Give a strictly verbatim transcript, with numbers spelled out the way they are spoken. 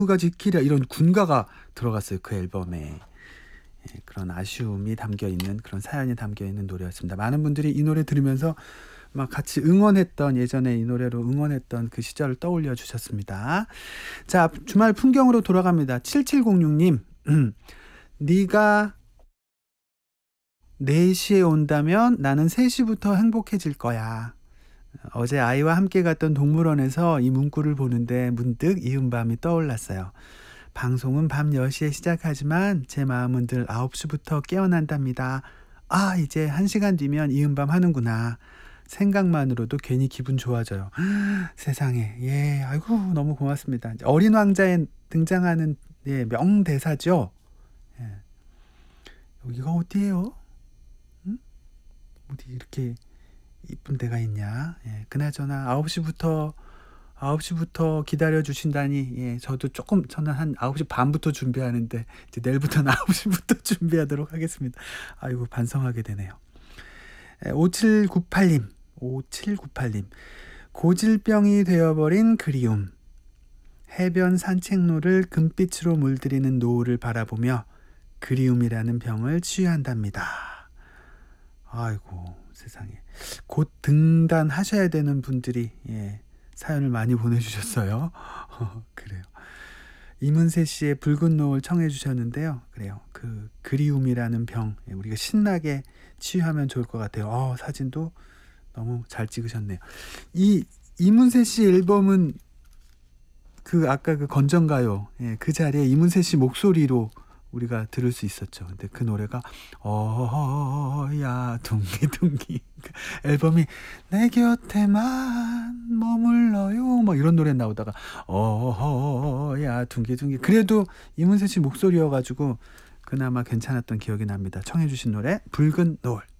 가 지키랴 이런 군가가 들어갔어요, 그 앨범에. 예, 그런 아쉬움이 담겨있는, 그런 사연이 담겨있는 노래였습니다. 많은 분들이 이 노래 들으면서 막 같이 응원했던, 예전에 이 노래로 응원했던 그 시절을 떠올려 주셨습니다. 자, 주말 풍경으로 돌아갑니다. 칠칠공육 님, 네가 네 시에 온다면 나는 세 시부터 행복해질 거야. 어제 아이와 함께 갔던 동물원에서 이 문구를 보는데 문득 이은밤이 떠올랐어요. 방송은 밤 열 시에 시작하지만 제 마음은 늘 아홉 시부터 깨어난답니다. 아, 이제 한 시간 뒤면 이은밤 하는구나. 생각만으로도 괜히 기분 좋아져요. 세상에. 예, 아이고, 너무 고맙습니다. 어린 왕자에 등장하는, 예, 명대사죠. 예. 여기가 어디예요? 응? 어디 이렇게 이쁜 데가 있냐? 예, 그나저나 아홉 시부터 아홉 시부터 기다려 주신다니, 예, 저도 조금, 저는 한 아홉 시 반부터 준비하는데 이제 내일부터는 아홉 시부터 준비하도록 하겠습니다. 아이고, 반성하게 되네요. 예, 오칠구팔 님, 오칠구팔 님, 고질병이 되어버린 그리움. 해변 산책로를 금빛으로 물들이는 노을을 바라보며 그리움이라는 병을 치유한답니다. 아이고, 세상에. 곧 등단하셔야 되는 분들이, 예, 사연을 많이 보내주셨어요. 그래요. 이문세 씨의 붉은 노을 청해 주셨는데요. 그래요. 그 그리움이라는 병, 예, 우리가 신나게 치유하면 좋을 것 같아요. 어, 사진도 너무 잘 찍으셨네요. 이 이문세 씨 앨범은 그 아까 그 건전가요, 예, 그 자리에 이문세 씨 목소리로 우리가 들을 수 있었죠. 근데 그 노래가 어야 둥기둥기, 앨범이 내 곁에만 머물러요 막 이런 노래 나오다가 어야 둥기둥기, 그래도 이문세 씨 목소리여가지고 그나마 괜찮았던 기억이 납니다. 청해 주신 노래 붉은 노을.